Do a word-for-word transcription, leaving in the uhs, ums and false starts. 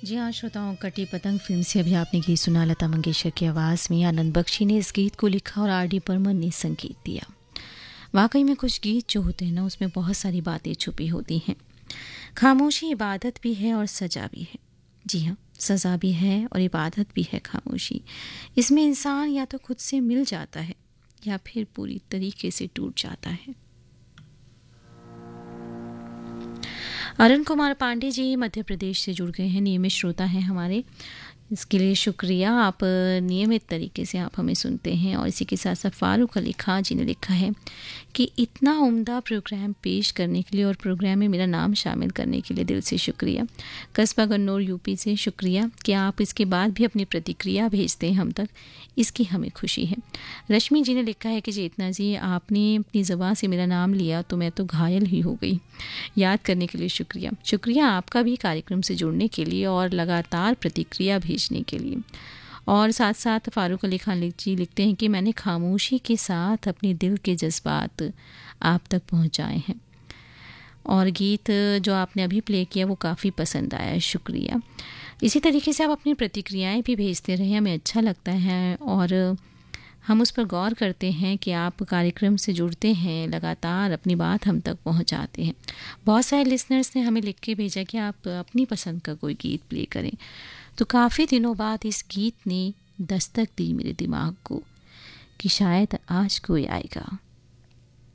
जी हाँ श्रोताओं, कटी पतंग फिल्म से अभी आपने गीत सुना। लता मंगेशकर की आवाज़ में आनंद बख्शी ने इस गीत को लिखा और आर डी बर्मन ने संगीत दिया। वाकई में कुछ गीत जो होते हैं ना, उसमें बहुत सारी बातें छुपी होती हैं। खामोशी इबादत भी है और सजा भी है। जी हाँ, सजा भी है और इबादत भी है खामोशी। इसमें इंसान या तो खुद से मिल जाता है या फिर पूरी तरीके से टूट जाता है। अरुण कुमार पांडे जी मध्य प्रदेश से जुड़ गए हैं, नियमित श्रोता हैं हमारे। इसके लिए शुक्रिया। आप नियमित तरीके से आप हमें सुनते हैं। और इसी के साथ साथ फारूक अली खां जी ने लिखा है कि इतना उम्दा प्रोग्राम पेश करने के लिए और प्रोग्राम में मेरा नाम शामिल करने के लिए दिल से शुक्रिया। कस्बा गन्नौर यूपी से शुक्रिया कि आप इसके बाद भी अपनी प्रतिक्रिया भेजते हैं हम तक, इसकी हमें खुशी है। रश्मि जी ने लिखा है कि चेतना जी, आपने अपनी ज़बान से मेरा नाम लिया तो मैं तो घायल ही हो गई। याद करने के लिए शुक्रिया। शुक्रिया आपका भी कार्यक्रम से जुड़ने के लिए और लगातार प्रतिक्रिया भेजने के लिए। और साथ साथ फारूक अली खान जी लिखते हैं कि मैंने खामोशी के साथ अपने दिल के जज्बात आप तक पहुंचाए हैं। और गीत जो आपने अभी प्ले किया वो काफ़ी पसंद आया, शुक्रिया। इसी तरीके से आप अपनी प्रतिक्रियाएं भी भेजते रहें, हमें अच्छा लगता है और हम उस पर गौर करते हैं कि आप कार्यक्रम से जुड़ते हैं, लगातार अपनी बात हम तक पहुंचाते हैं। बहुत सारे लिसनर्स ने हमें लिख के भेजा कि आप अपनी पसंद का कोई गीत प्ले करें। तो काफ़ी दिनों बाद इस गीत ने दस्तक दी मेरे दिमाग को कि शायद आज कोई आएगा।